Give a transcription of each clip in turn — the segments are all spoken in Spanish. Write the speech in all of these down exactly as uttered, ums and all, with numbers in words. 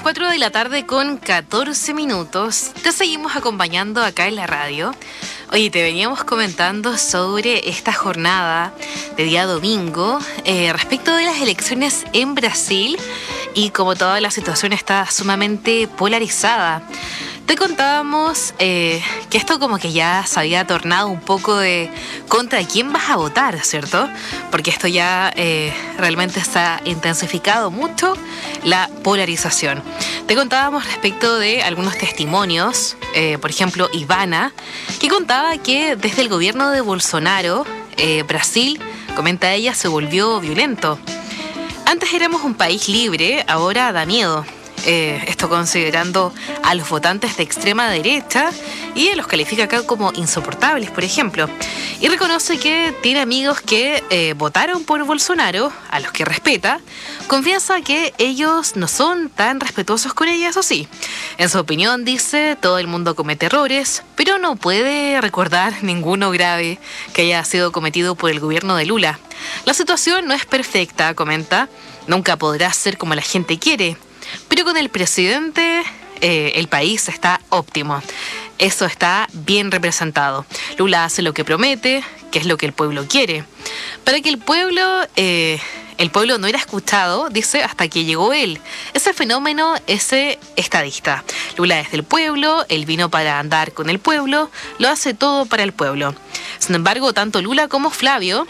cuatro de la tarde con catorce minutos. Te seguimos acompañando acá en la radio. Oye, te veníamos comentando sobre esta jornada de día domingo eh, respecto de las elecciones en Brasil y como toda la situación está sumamente polarizada. Te contábamos eh, que esto como que ya se había tornado un poco de contra quién vas a votar, ¿cierto? Porque esto ya eh, realmente se ha intensificado mucho la polarización. Te contábamos respecto de algunos testimonios, eh, por ejemplo, Ivana, que contaba que desde el gobierno de Bolsonaro, eh, Brasil, comenta ella, se volvió violento. Antes éramos un país libre, ahora da miedo. Eh, esto considerando a los votantes de extrema derecha y los califica acá como insoportables, por ejemplo. Y reconoce que tiene amigos que eh, votaron por Bolsonaro, a los que respeta. Confiesa que ellos no son tan respetuosos con ella, eso sí. En su opinión, dice, todo el mundo comete errores, pero no puede recordar ninguno grave que haya sido cometido por el gobierno de Lula. La situación no es perfecta, comenta. Nunca podrá ser como la gente quiere. Pero con el presidente, eh, el país está óptimo. Eso está bien representado. Lula hace lo que promete, que es lo que el pueblo quiere. Para que el pueblo, eh, el pueblo no era escuchado, dice, hasta que llegó él. Ese fenómeno, ese estadista. Lula es del pueblo, él vino para andar con el pueblo, lo hace todo para el pueblo. Sin embargo, tanto Lula como Flavio,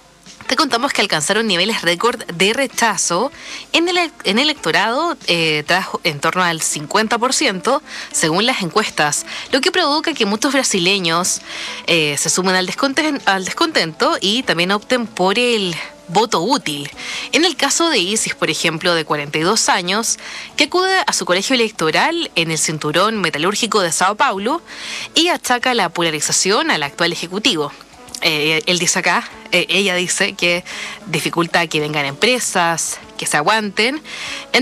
te contamos que alcanzaron niveles récord de rechazo en el, en el electorado, eh, trajo en torno al cincuenta por ciento, según las encuestas, lo que provoca que muchos brasileños eh, se sumen al descontento, al descontento y también opten por el voto útil. En el caso de Isis, por ejemplo, de cuarenta y dos años, que acude a su colegio electoral en el cinturón metalúrgico de Sao Paulo y achaca la polarización al actual ejecutivo. Eh, él dice acá, eh, ella dice que dificulta que vengan empresas, que se aguanten.